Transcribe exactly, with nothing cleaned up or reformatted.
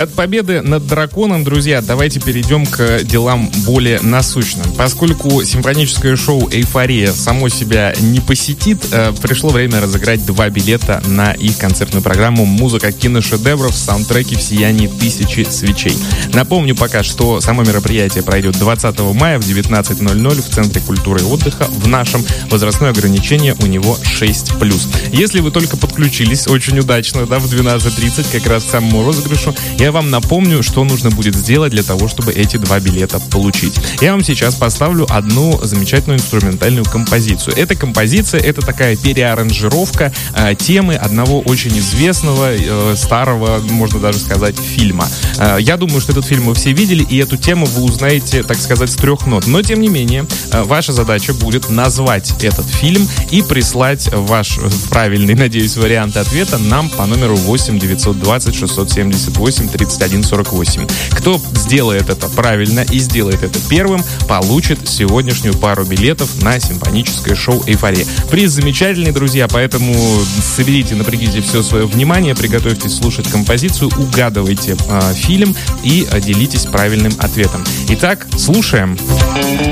От победы над драконом, друзья, давайте перейдем к делам более насущным. Поскольку симфоническое шоу «Эйфория» само себя не посетит, пришло время разыграть два билета на их концертную программу «Музыка киношедевров. Саундтреки в сиянии тысячи свечей». Напомню пока, что само мероприятие пройдет двадцатого мая в девятнадцать ноль ноль в Центре культуры и отдыха в нашем. Возрастное ограничение у него шесть плюс. Если вы только подключились очень удачно, да, в двенадцать тридцать, как раз к самому розыгрышу, я вам напомню, что нужно будет сделать для того, чтобы эти два билета получить. Я вам сейчас поставлю одну замечательную инструментальную композицию. Эта композиция — это такая переаранжировка э, темы одного очень известного, э, старого, можно даже сказать, фильма. Э, я думаю, что этот фильм вы все видели, и эту тему вы узнаете, так сказать, с трех нот. Но, тем не менее, э, ваша задача будет назвать этот фильм и прислать ваш правильный, надеюсь, вариант ответа нам по номеру восемь девятьсот двадцать шестьсот семьдесят восемь тридцать один сорок восемь. Кто сделает это правильно и сделает это первым, получит сегодняшнюю пару билетов на симфоническое шоу «Эйфория». Приз замечательный, друзья, поэтому соберите, напрягите все свое внимание, приготовьтесь слушать композицию, угадывайте э, фильм и э, делитесь правильным ответом. Итак, слушаем.